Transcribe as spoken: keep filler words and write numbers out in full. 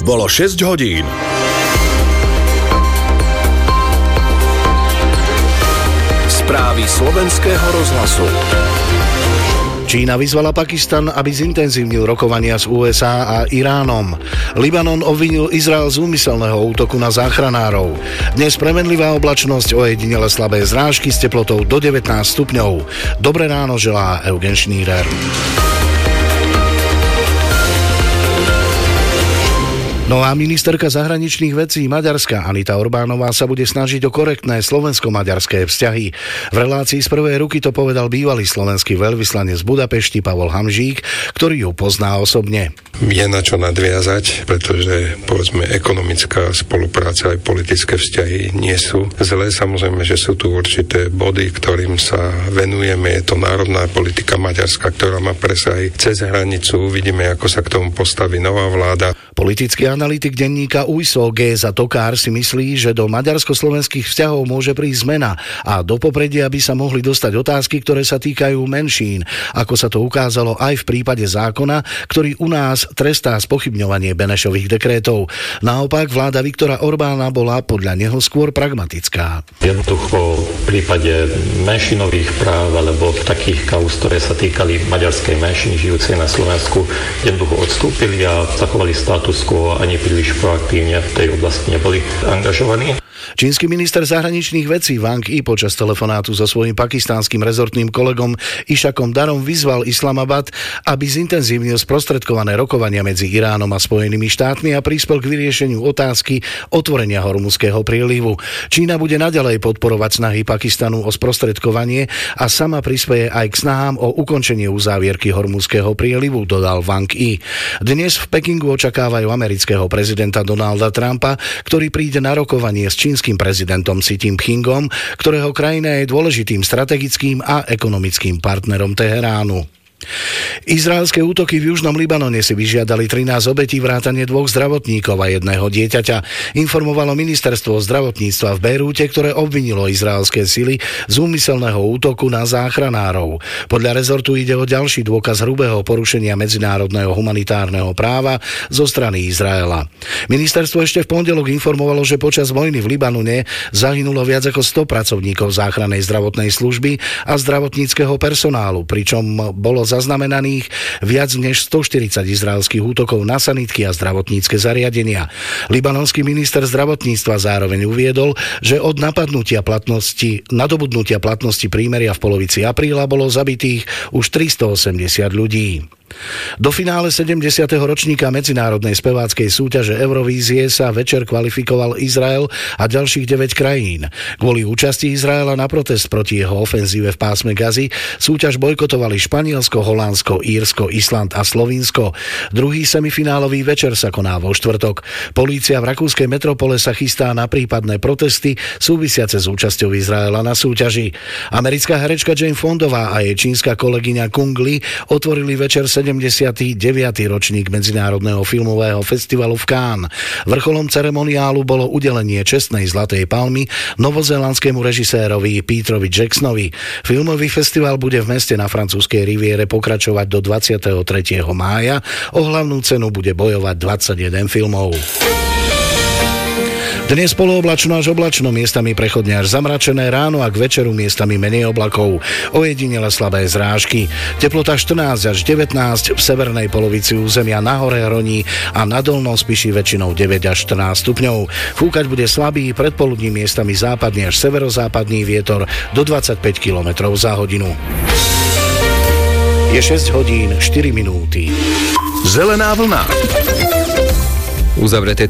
Bolo šesť hodín. Správy slovenského rozhlasu. Čína vyzvala Pakistan, aby zintenzívnil rokovania s ú es á a Iránom. Libanon obvinil Izrael z úmyselného útoku na záchranárov. Dnes premenlivá oblačnosť, ojedinele slabé zrážky s teplotou do devätnásť stupňov. Dobré ráno želá Eugen Schneider. Nová ministerka zahraničných vecí Maďarska Anita Orbánová sa bude snažiť o korektné slovensko-maďarské vzťahy. V relácii z prvej ruky to povedal bývalý slovenský veľvyslanec v Budapešti Pavol Hamžík, ktorý ju pozná osobne. Je na čo nadviazať, pretože povedzme ekonomická spolupráca aj politické vzťahy nie sú zlé. Samozrejme, že sú tu určité body, ktorým sa venujeme. Je to národná politika Maďarska, ktorá má presahy cez hranicu. Uvidíme, ako sa k tomu postaví nová vláda. Politický analytik denníka ú es ó Géza Tokár si myslí, že do maďarsko-slovenských vzťahov môže prísť zmena a do popredia by sa mohli dostať otázky, ktoré sa týkajú menšín, ako sa to ukázalo aj v prípade zákona, ktorý u nás trestá spochybňovanie Benešových dekrétov. Naopak vláda Viktora Orbána bola podľa neho skôr pragmatická. Jednoducho v prípade menšinových práv alebo takých kauz, ktoré sa týkali maďarskej menšiny žijúcej na Slovensku, jednoducho odstúpili a zachovali status quo, ani príliš proaktívne v tej oblasti neboli angažovaní. Čínsky minister zahraničných vecí Wang Yi počas telefonátu so svojím pakistánskym rezortným kolegom Ishakom Darom vyzval Islamabad, aby zintenzívnil sprostredkované rokovania medzi Iránom a Spojenými štátmi a prispel k vyriešeniu otázky otvorenia Hormuzského prílivu. Čína bude naďalej podporovať snahy Pakistanu o sprostredkovanie a sama prispeje aj k snahám o ukončenie uzávierky Hormuzského prílivu, dodal Wang Yi. Dnes v Pekingu očakávajú amerického prezidenta Donalda Trumpa, ktorý príde na rokovanie s čínskym prezidentom Xi Jinpingom, ktorého krajina je dôležitým strategickým a ekonomickým partnerom Teheránu. Izraelské útoky v južnom Libanone si vyžiadali trinásť obetí vrátane dvoch zdravotníkov a jedného dieťaťa, informovalo ministerstvo zdravotníctva v Bejrúte, ktoré obvinilo izraelské sily z úmyselného útoku na záchranárov. Podľa rezortu ide o ďalší dôkaz hrubého porušenia medzinárodného humanitárneho práva zo strany Izraela. Ministerstvo ešte v pondelok informovalo, že počas vojny v Libanone zahynulo viac ako sto pracovníkov záchrannej zdravotnej služby a zdravotníckeho personálu, pričom bolo zaznamenaných viac než stoštyridsať izraelských útokov na sanitky a zdravotnícke zariadenia. Libanonský minister zdravotníctva zároveň uviedol, že od napadnutia platnosti, nadobudnutia platnosti prímeria v polovici apríla bolo zabitých už tristoosemdesiat ľudí. Do finále sedemdesiateho ročníka medzinárodnej speváckej súťaže Eurovízie sa večer kvalifikoval Izrael a ďalších deväť krajín. Kvôli účasti Izraela na protest proti jeho ofenzíve v pásme Gazy súťaž bojkotovali Španielsko, Holandsko, Írsko, Island a Slovinsko. Druhý semifinálový večer sa koná vo štvrtok. Polícia v rakúskej metropole sa chystá na prípadné protesty súvisiace s účasťou Izraela na súťaži. Americká herečka Jane Fondová a jej čínska kolegyňa Kung Li otvorili večer sedemdesiaty deviaty ročník Medzinárodného filmového festivalu v Cannes. Vrcholom ceremoniálu bolo udelenie čestnej zlatej palmy novozélandskému režisérovi Peterovi Jacksonovi. Filmový festival bude v meste na francúzskej riviere pokračovať do dvadsiateho tretieho mája. O hlavnú cenu bude bojovať dvadsaťjeden filmov. Dnes polooblačno až oblačno, miestami prechodne až zamračené, ráno a k večeru miestami menej oblakov. Ojedinele slabé zrážky. Teplota štrnásť až devätnásť, v severnej polovici územia na hore Hroní a na Dolnom Spiši väčšinou deväť až štrnásť stupňov. Fúkať bude slabý, predpoludním miestami západný až severozápadný vietor do dvadsaťpäť kilometrov za hodinu. Je šesť hodín štyri minúty. Zelená vlna. Uzavreté